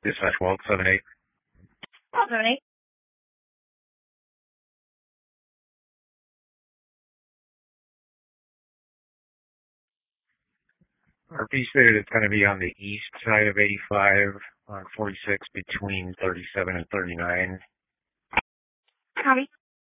Dispatch Walt 78. 78. RP stated it's going to be on the east side of 85 on 46 between 37 and 39. Copy.